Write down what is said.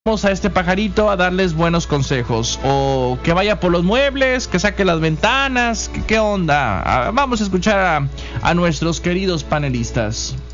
Vamos a este pajarito a darles buenos consejos, o que vaya por los muebles, que saque las ventanas, ¿qué onda? Vamos a escuchar a nuestros queridos panelistas.